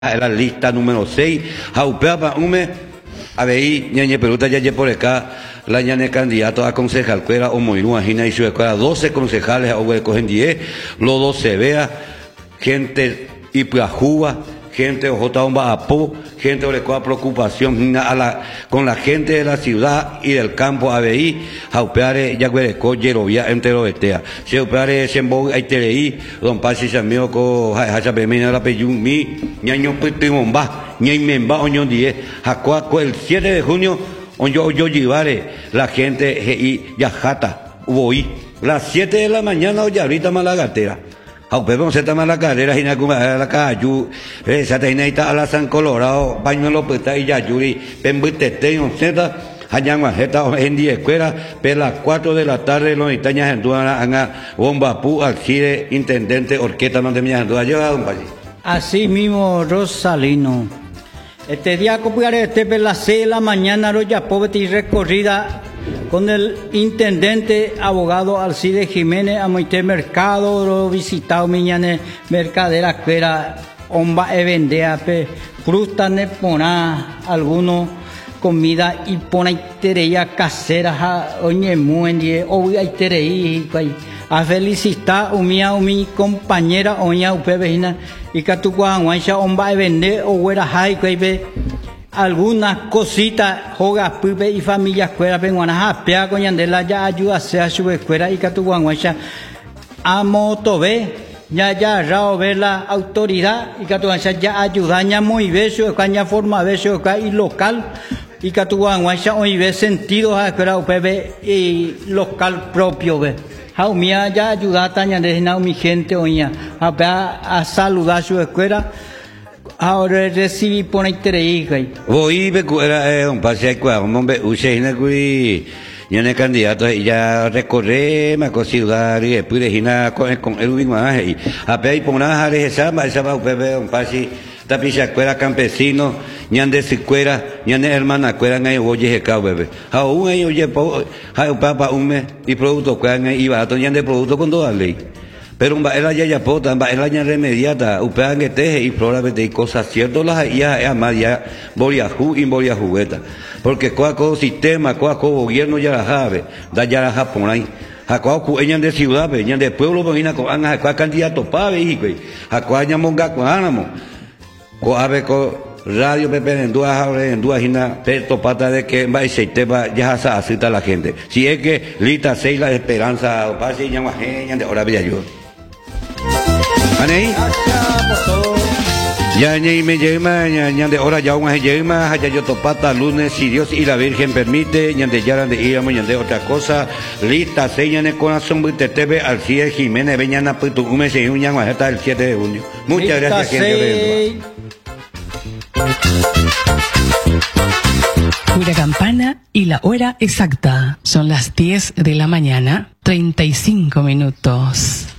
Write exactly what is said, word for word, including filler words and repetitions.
la lista número seis, Jaupeapa Ume, Abeí, Ñañe Peruta, Yaye por acá, la Ñañe candidato a concejal, Cuera, Omoirú, Ajina y su escuela, doce concejales, a cogen diez, los doce vea, gente Ipuajúa, gente Ojota Omba Apó, gente Orecoa preocupación a la, con la gente de la ciudad y del campo Abeí, Jaupeare, Yaguereco, Yerovia, entero etea. Jaupeare, Sembo, Aitereí, Don Pasi Samioco, Hachapemina, la Peyun, mi, Ñaño Putimomba, Ñaimemba, Oñón diez, Jacuaco, el siete de junio, Oño yo Yivare, la gente, y Yajata, Uboí, las siete de la mañana, hoy ahorita Malagatera. Aunque vamos a estar más la carrera, y la cayu, esa teinaita a la San Colorado, pañuelo peta y yayuri, pembutete, on seta, hayanwa jeta, en diez escuela, pero las cuatro de la tarde, los itañas en duda, anga, bomba pu, alcide, intendente, orquesta, no temías en duda, lleva un país. Así mismo, Rosalino. Este día, copiaré, este, por las seis de la mañana, lo ya pobre y recorrida, con el intendente abogado Alcide Jiménez a Moité Mercado, lo visitado miñane mercadera que era omba e vendea pe fruta ne pona alguno comida y pona itereya casera ha oñe muendie o iterei a felicitar umia umi compañera oña upe vecina y katukwa guancha omba e vende o huera hai pe algunas cositas, jogas, pupe y familias escuela, penguanas, pea coñandela ya ayuda sea su escuela y catuguanguacha a motobe, ya ya rao ver la autoridad y catuguancha ya ayudaña muy beso, caña forma beso y local y catuguanguacha hoy ve sentido a escuela upebe y local propio ve. Jaumia ya ayuda taña de mi gente oña, a a saludar su escuela. Ahora recibí por interés. Voy a ver un paseo que vamos a usar en el yo no candidato ya recorre más con ciudad y después de con con el mismo y a pedir por una área esa más esa va a un paseo tapiza escuela campesino ñan de escuela ñan de hermana escuela en el oye de cabo bebé a un año oye a papá un mes y producto que han iba a ñan de producto con toda ley. Pero un baela ya ya pota, un baela ya remediata, upean que teje y probablemente hay cosas ciertas las ya es más ya boliajú y boliajugueta. Porque cuaco sistema, cuaco gobierno ya la sabe, da ya la japonés. Jacuaco ellas de ciudad, ellas de pueblo, pues ina con jacuaco candidato para hijo, jacuaco ya monga con ánimo. Coabe con radio pepe en duas abre en duas hina peto pata de que va a ser tema ya se asista la gente. Si es que lita seis la esperanza, pase ya más gente de ahora vía yo. Anei, ya ni me llama, ya de hora ya una llama, ya yo topata lunes si Dios y la Virgen permite, ya de ya de íbamos ya de otra cosa, lista seis ne corazón te tebe al Alcide Jiménez veñana puto un mes y un año hasta el siete de junio. Muchas gracias gente. Pura campana y la hora exacta. Son las diez de la mañana, treinta y cinco minutos.